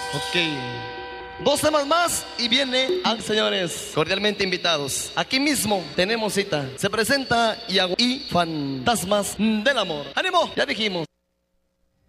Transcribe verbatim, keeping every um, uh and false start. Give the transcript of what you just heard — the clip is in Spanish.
Ok. Dos temas más y viene, ah, señores, cordialmente invitados. Aquí mismo tenemos cita. Se presenta Yago y Fantasmas del Amor. ¡Ánimo! Ya dijimos.